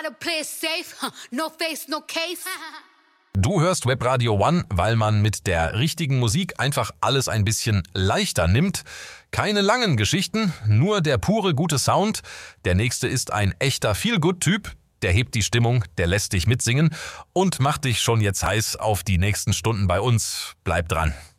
gotta play it safe, no face, no case. Du hörst Webradio One, weil man mit der richtigen Musik einfach alles ein bisschen leichter nimmt. Keine langen Geschichten, nur der pure gute Sound. Der nächste ist ein echter Feel-Good-Typ. Der hebt die Stimmung, der lässt dich mitsingen und macht dich schon jetzt heiß auf die nächsten Stunden bei uns. Bleib dran.